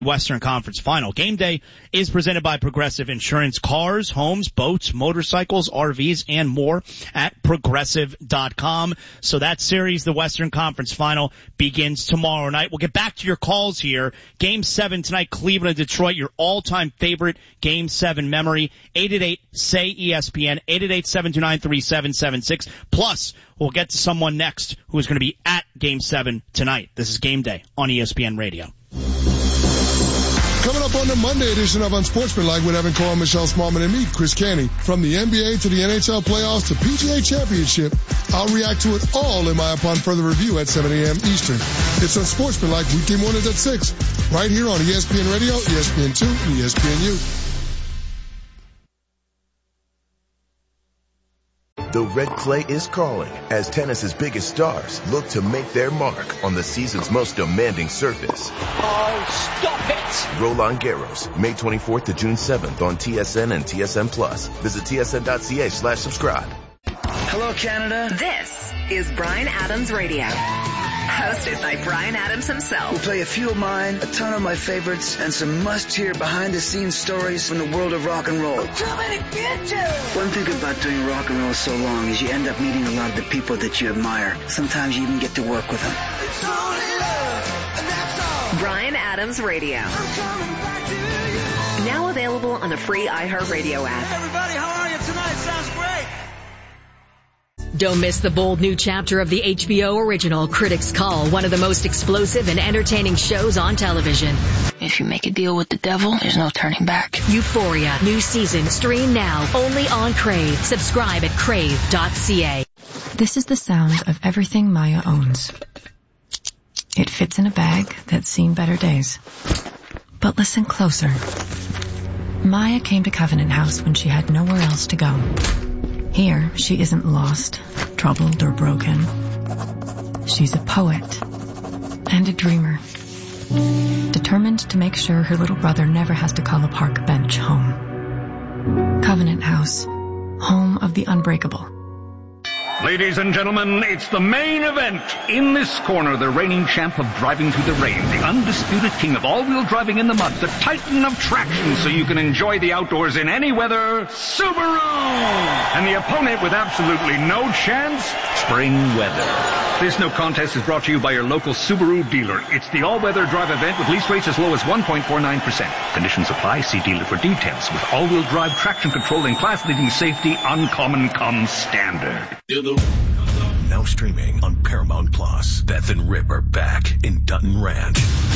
Western Conference Final. Game Day is presented by Progressive Insurance. Cars, homes, boats, motorcycles, RVs, and more at Progressive.com. So that series, the Western Conference Final, begins tomorrow night. We'll get back to your calls here. Game 7 tonight, Cleveland and Detroit, your all-time favorite Game 7 memory. 888-SAY-ESPN, 888-729-3776. Plus, we'll get to someone next who is going to be at Game 7 tonight. This is Game Day on ESPN Radio. Coming up on the Monday edition of Unsportsmanlike with Evan Cohen, Michelle Smallman, and me, Chris Canty. From the NBA to the NHL playoffs to PGA Championship, I'll react to it all in my upon further review at 7 a.m. Eastern. It's Unsportsmanlike weekday mornings at 6, right here on ESPN Radio, ESPN2, and ESPNU. The red clay is calling as tennis's biggest stars look to make their mark on the season's most demanding surface. Oh, stop it! Roland Garros, May 24th to June 7th on TSN and TSN Plus. Visit tsn.ca/subscribe. Hello, Canada. This is Bryan Adams Radio. Hosted by Bryan Adams himself. We'll play a few of mine, a ton of my favorites, and some must-hear behind-the-scenes stories from the world of rock and roll. One thing about doing rock and roll so long is you end up meeting a lot of the people that you admire. Sometimes you even get to work with them. Bryan Adams Radio. Now available on the free iHeartRadio app. Hey everybody, how are you tonight? Sounds great. Don't miss the bold new chapter of the HBO original Critics Call, one of the most explosive and entertaining shows on television. If you make a deal with the devil, there's no turning back. Euphoria, new season, stream now, only on Crave. Subscribe at crave.ca. This is the sound of everything Maya owns. It fits in a bag that's seen better days. But listen closer. Maya came to Covenant House when she had nowhere else to go. Here, she isn't lost, troubled, or broken. She's a poet and a dreamer, determined to make sure her little brother never has to call a park bench home. Covenant House, home of the unbreakable. Ladies and gentlemen, it's the main event. In this corner, the reigning champ of driving through the rain, the undisputed king of all-wheel driving in the mud, the titan of traction so you can enjoy the outdoors in any weather, Subaru! And the opponent with absolutely no chance, spring weather. This no contest is brought to you by your local Subaru dealer. It's the all-weather drive event with lease rates as low as 1.49%. Conditions apply. See dealer for details. With all-wheel drive traction control and class-leading safety, uncommon comes standard. Now streaming on Paramount Plus. Beth and Rip are back in Dutton Ranch.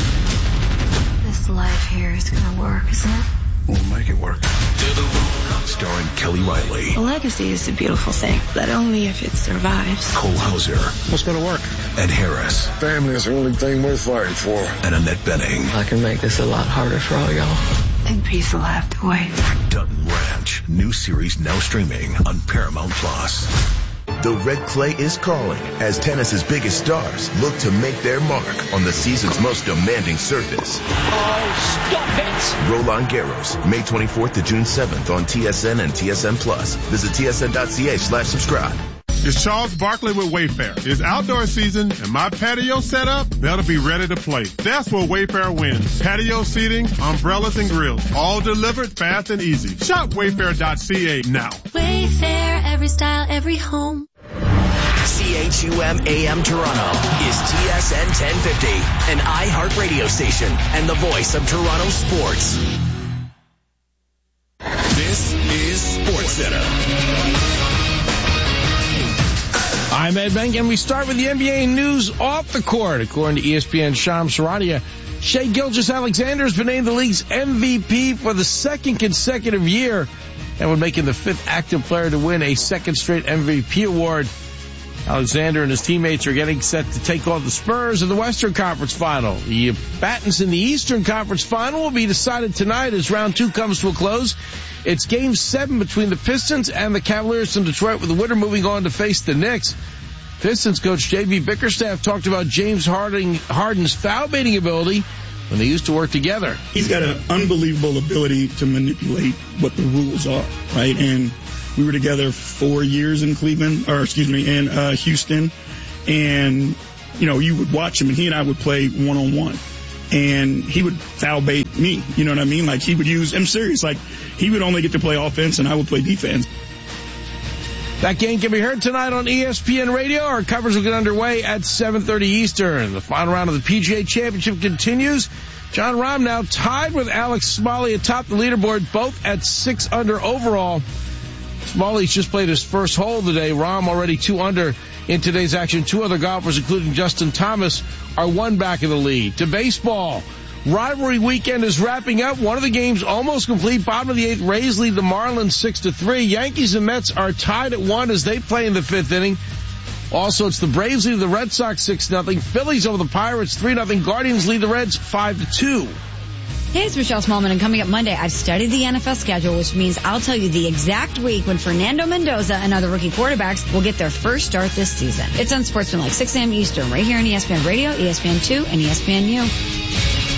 This life here is gonna work, isn't it? We'll make it work. Starring Kelly Riley. A legacy is a beautiful thing, but only if it survives. Cole Hauser. What's gonna work? Ed Harris. Family is the only thing worth fighting for. And Annette Bening. I can make this a lot harder for all y'all. And peace will have to wait. Dutton Ranch. New series now streaming on Paramount Plus. The red clay is calling as tennis's biggest stars look to make their mark on the season's most demanding surface. Oh, stop it! Roland Garros, May 24th to June 7th on TSN and TSN Plus. Visit tsn.ca/subscribe. It's Charles Barkley with Wayfair. It's outdoor season, and my patio setup, that'll be ready to play. That's where Wayfair wins. Patio seating, umbrellas, and grills. All delivered fast and easy. Shop Wayfair.ca now. Wayfair, every style, every home. CHUM AM Toronto is TSN 1050, an iHeart radio station and the voice of Toronto sports. This is SportsCenter. I'm Ed Benk, and we start with the NBA news off the court. According to ESPN's Shams Charania, Shai Gilgeous-Alexander has been named the league's MVP for the second consecutive year and would make him the fifth active player to win a second straight MVP award. Alexander and his teammates are getting set to take on the Spurs in the Western Conference Final. The combatants in the Eastern Conference Final will be decided tonight as round 2 comes to a close. It's Game 7 between the Pistons and the Cavaliers in Detroit, with the winner moving on to face the Knicks. Pistons coach J.B. Bickerstaff talked about James Harden's foul-baiting ability when they used to work together. He's got an unbelievable ability to manipulate what the rules are, right? And we were together 4 years in Houston. And, you know, you would watch him, and he and I would play one-on-one. and he would foul bait me. You know what I mean? Like, he would use, I'm serious, like, he would only get to play offense and I would play defense. That game can be heard tonight on ESPN Radio. Our coverage will get underway at 7:30 Eastern. The final round of the PGA Championship continues. Jon Rahm now tied with Alex Smalley atop the leaderboard, both at 6 under overall. Smalley's just played his first hole today. Rahm already 2 under in today's action. 2 other golfers, including Justin Thomas, are 1 back in the lead. To baseball. Rivalry weekend is wrapping up. One of the games almost complete. Bottom of the 8th, Rays lead the Marlins 6-3. Yankees and Mets are tied at 1 as they play in the 5th inning. Also, it's the Braves lead the Red Sox 6-0. Phillies over the Pirates 3-0. Guardians lead the Reds 5-2. Hey, it's Michelle Smallman, and coming up Monday, I've studied the NFL schedule, which means I'll tell you the exact week when Fernando Mendoza and other rookie quarterbacks will get their first start this season. It's Unsportsmanlike, 6 a.m. Eastern, right here on ESPN Radio, ESPN2, and ESPNU.